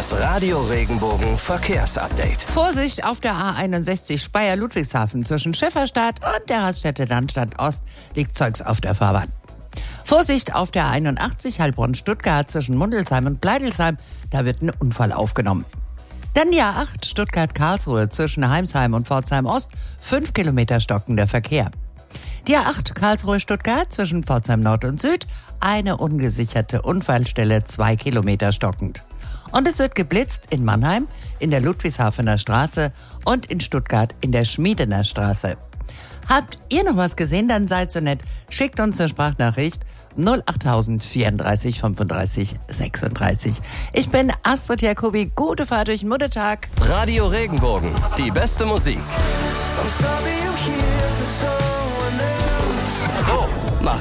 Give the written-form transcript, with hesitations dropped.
Das Radio Regenbogen Verkehrsupdate. Vorsicht auf der A61 Speyer-Ludwigshafen zwischen Schifferstadt und der Raststätte Landstadt Ost liegt Zeugs auf der Fahrbahn. Vorsicht auf der A81 Heilbronn-Stuttgart zwischen Mundelsheim und Bleidelsheim, da wird ein Unfall aufgenommen. Dann die A8 Stuttgart-Karlsruhe zwischen Heimsheim und Pforzheim Ost, 5 Kilometer stockender Verkehr. Die A8 Karlsruhe-Stuttgart zwischen Pforzheim Nord und Süd, eine ungesicherte Unfallstelle, 2 Kilometer stockend. Und es wird geblitzt in Mannheim, in der Ludwigshafener Straße und in Stuttgart in der Schmiedener Straße. Habt ihr noch was gesehen? Dann seid so nett, schickt uns eine Sprachnachricht 08000 34 35 36. Ich bin Astrid Jacobi, gute Fahrt durch den Muttertag. Radio Regenbogen, die beste Musik. So